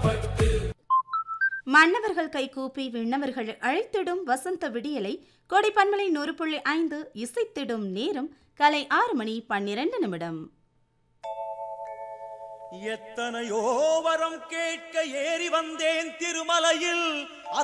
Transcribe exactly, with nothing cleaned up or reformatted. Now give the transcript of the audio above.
மன்னவர்கள் கைகூப்பி விண்ணவர்கள் அழைத்திடும் வசந்த விடியலை கோடை பன்மலை நூறு புள்ளி ஐந்து இசைத்திடும் நேரம் காலை ஆறு மணி பன்னிரண்டு நிமிடம். எத்தனையோ வரம் கேட்க ஏறி வந்தேன் திருமலையில்.